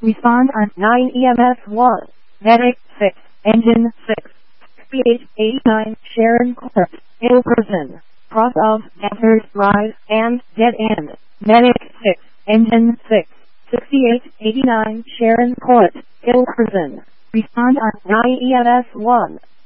Respond on 9 EMS 1. Medic 6. Engine 6. 6889 Sharon Court. Ill person. Cross of Desert Rise and Dead End. Medic 6. Engine 6. 6889 Sharon Court. Ill person. Respond on 9 EMS 1.